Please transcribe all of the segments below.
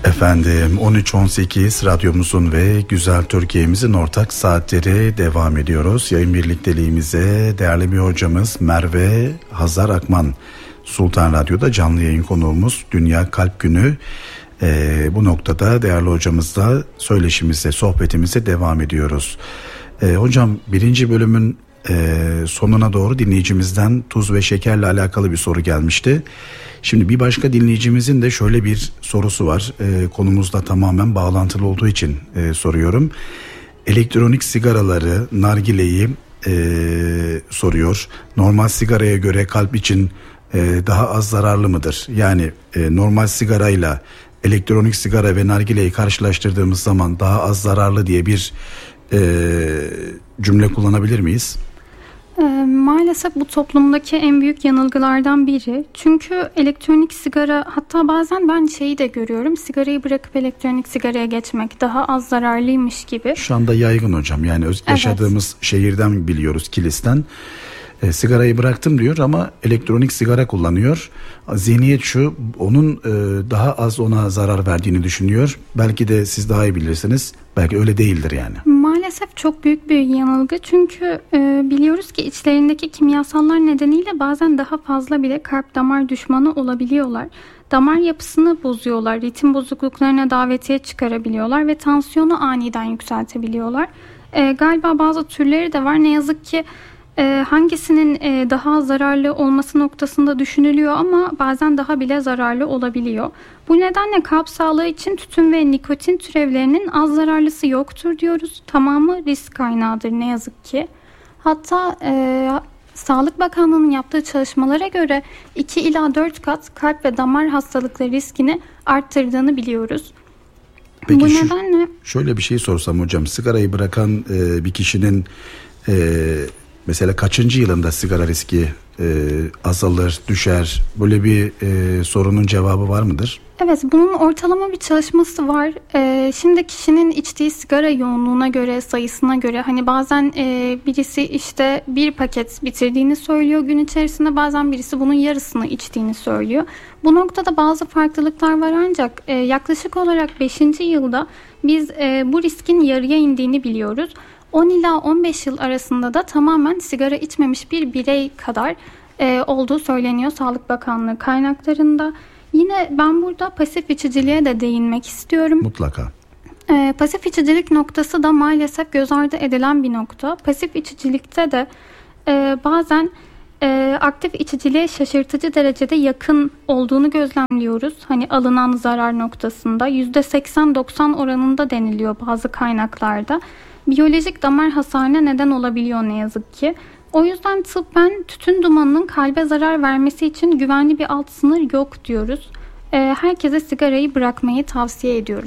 Efendim 13.18 radyomuzun ve Güzel Türkiye'mizin ortak saatleri devam ediyoruz. Yayın birlikteliğimize değerli bir hocamız Merve Hazar Akman, Sultan Radyo'da canlı yayın konuğumuz. Dünya Kalp Günü. Bu noktada değerli hocamızla söyleşimize, sohbetimize devam ediyoruz. Hocam birinci bölümün sonuna doğru dinleyicimizden tuz ve şekerle alakalı bir soru gelmişti. Şimdi bir başka dinleyicimizin de şöyle bir sorusu var. Konumuzla tamamen bağlantılı olduğu için soruyorum. Elektronik sigaraları, nargileyi soruyor. Normal sigaraya göre kalp için daha az zararlı mıdır? Yani normal sigarayla elektronik sigara ve nargileyi karşılaştırdığımız zaman daha az zararlı diye bir cümle kullanabilir miyiz? Maalesef bu toplumdaki en büyük yanılgılardan biri. Çünkü elektronik sigara, hatta bazen ben şeyi de görüyorum, sigarayı bırakıp elektronik sigaraya geçmek daha az zararlıymış gibi. Şu anda yaygın hocam, yani yaşadığımız şehirden biliyoruz, Kilis'ten. Sigarayı bıraktım diyor ama elektronik sigara kullanıyor. Zihniyet şu, onun daha az ona zarar verdiğini düşünüyor. Belki de siz daha iyi bilirsiniz. Belki öyle değildir yani. Maalesef çok büyük bir yanılgı. Çünkü biliyoruz ki içlerindeki kimyasallar nedeniyle bazen daha fazla bile kalp damar düşmanı olabiliyorlar. Damar yapısını bozuyorlar, ritim bozukluklarına davetiye çıkarabiliyorlar ve tansiyonu aniden yükseltebiliyorlar. Galiba bazı türleri de var. Ne yazık ki hangisinin daha zararlı olması noktasında düşünülüyor ama bazen daha bile zararlı olabiliyor. Bu nedenle kalp sağlığı için tütün ve nikotin türevlerinin az zararlısı yoktur diyoruz. Tamamı risk kaynağıdır ne yazık ki. Hatta Sağlık Bakanlığı'nın yaptığı çalışmalara göre 2 ila 4 kat kalp ve damar hastalıkları riskini arttırdığını biliyoruz. Peki bu nedenle şöyle bir şey sorsam hocam, sigarayı bırakan bir kişinin mesela kaçıncı yılında sigara riski azalır, düşer? Böyle bir sorunun cevabı var mıdır? Evet, bunun ortalama bir çalışması var. Şimdi kişinin içtiği sigara yoğunluğuna göre, sayısına göre, hani bazen birisi işte bir paket bitirdiğini söylüyor gün içerisinde, bazen birisi bunun yarısını içtiğini söylüyor. Bu noktada bazı farklılıklar var ancak yaklaşık olarak 5. yılda biz bu riskin yarıya indiğini biliyoruz. 10 ila 15 yıl arasında da tamamen sigara içmemiş bir birey kadar olduğu söyleniyor Sağlık Bakanlığı kaynaklarında. Yine ben burada pasif içiciliğe de değinmek istiyorum. Mutlaka. Pasif içicilik noktası da maalesef göz ardı edilen bir nokta. Pasif içicilikte de bazen aktif içiciliğe şaşırtıcı derecede yakın olduğunu gözlemliyoruz. Hani alınan zarar noktasında %80-90 oranında deniliyor bazı kaynaklarda. Biyolojik damar hasarına neden olabiliyor ne yazık ki. O yüzden tıbben tütün dumanının kalbe zarar vermesi için güvenli bir alt sınır yok diyoruz. Herkese sigarayı bırakmayı tavsiye ediyoruz.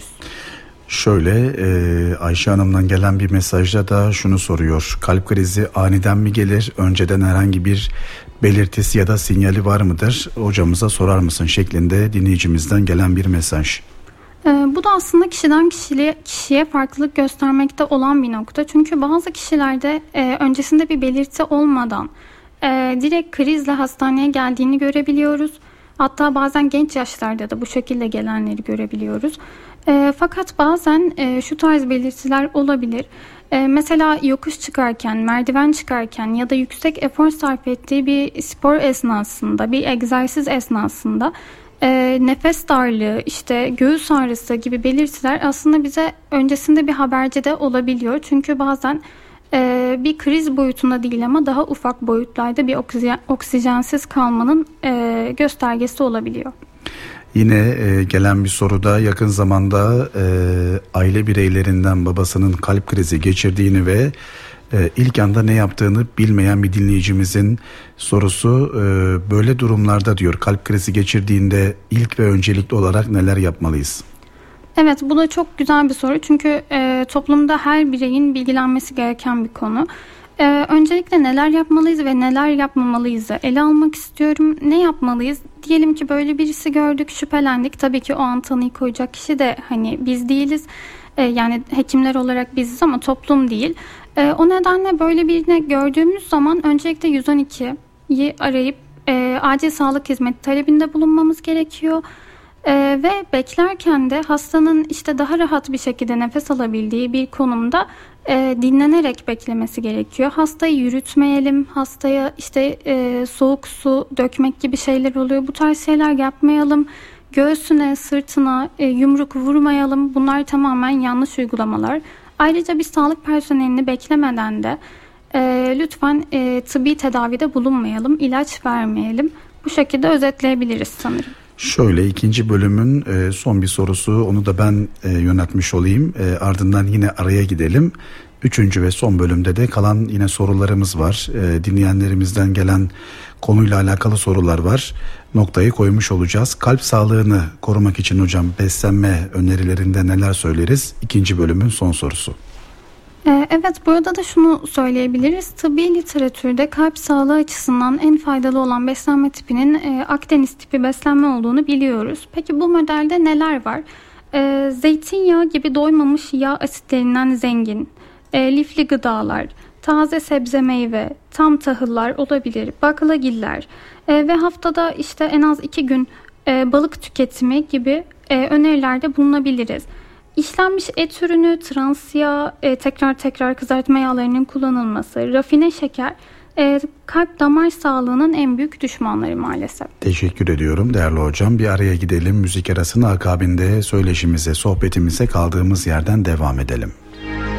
Şöyle Ayşe Hanım'dan gelen bir mesajda da şunu soruyor. Kalp krizi aniden mi gelir? Önceden herhangi bir belirtisi ya da sinyali var mıdır? Hocamıza sorar mısın şeklinde dinleyicimizden gelen bir mesaj. Bu da aslında kişiden kişiye farklılık göstermekte olan bir nokta. Çünkü bazı kişilerde öncesinde bir belirti olmadan direkt krizle hastaneye geldiğini görebiliyoruz. Hatta bazen genç yaşlarda da bu şekilde gelenleri görebiliyoruz. Fakat bazen şu tarz belirtiler olabilir. Mesela yokuş çıkarken, merdiven çıkarken ya da yüksek efor sarf ettiği bir spor esnasında, bir egzersiz esnasında nefes darlığı, işte göğüs ağrısı gibi belirtiler aslında bize öncesinde bir haberci de olabiliyor. Çünkü bazen bir kriz boyutunda değil ama daha ufak boyutlarda bir oksijensiz kalmanın göstergesi olabiliyor. Yine gelen bir soruda yakın zamanda aile bireylerinden babasının kalp krizi geçirdiğini ve ilk anda ne yaptığını bilmeyen bir dinleyicimizin sorusu. Böyle durumlarda diyor, kalp krizi geçirdiğinde ilk ve öncelikli olarak neler yapmalıyız? Evet, bu da çok güzel bir soru çünkü toplumda her bireyin bilgilenmesi gereken bir konu. Öncelikle neler yapmalıyız ve neler yapmamalıyız ele almak istiyorum. Ne yapmalıyız? Diyelim ki böyle birisi gördük, şüphelendik. Tabii ki o an tanıyı koyacak kişi de hani biz değiliz. Yani hekimler olarak biziz ama toplum değil. O nedenle böyle birini gördüğümüz zaman öncelikle 112'yi arayıp acil sağlık hizmeti talebinde bulunmamız gerekiyor. Ve beklerken de hastanın işte daha rahat bir şekilde nefes alabildiği bir konumda dinlenerek beklemesi gerekiyor. Hastayı yürütmeyelim, hastaya işte soğuk su dökmek gibi şeyler oluyor. Bu tarz şeyler yapmayalım. Göğsüne, sırtına yumruk vurmayalım. Bunlar tamamen yanlış uygulamalar. Ayrıca bir sağlık personelini beklemeden de lütfen tıbbi tedavide bulunmayalım, ilaç vermeyelim. Bu şekilde özetleyebiliriz sanırım. Şöyle, ikinci bölümün son bir sorusu, onu da ben yöneltmiş olayım. Ardından yine araya gidelim. Üçüncü ve son bölümde de kalan yine sorularımız var. Dinleyenlerimizden gelen konuyla alakalı sorular var. Noktayı koymuş olacağız. Kalp sağlığını korumak için hocam beslenme önerilerinde neler söyleriz? İkinci bölümün son sorusu. Evet, burada da şunu söyleyebiliriz. Tıbbi literatürde kalp sağlığı açısından en faydalı olan beslenme tipinin Akdeniz tipi beslenme olduğunu biliyoruz. Peki bu modelde neler var? Zeytinyağı gibi doymamış yağ asitlerinden zengin, lifli gıdalar, taze sebze meyve, tam tahıllar olabilir, baklagiller ve haftada işte en az 2 gün balık tüketimi gibi önerilerde bulunabiliriz. İşlenmiş et ürünü, trans yağ, tekrar kızartma yağlarının kullanılması, rafine şeker, kalp damar sağlığının en büyük düşmanları maalesef. Teşekkür ediyorum değerli hocam. Bir araya gidelim. Müzik arasının akabinde söyleşimize, sohbetimize kaldığımız yerden devam edelim.